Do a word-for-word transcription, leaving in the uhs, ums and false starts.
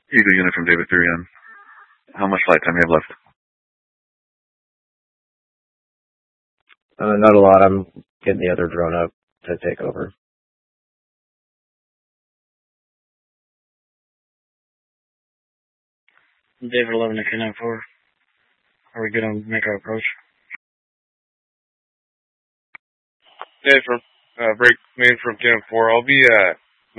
Eagle unit from David three M. How much flight time do you have left? Uh, not a lot. I'm getting the other drone up to take over. David eleven to K nine four. Are we going to make our approach? Dave from uh, break main from K nine four. I'll be uh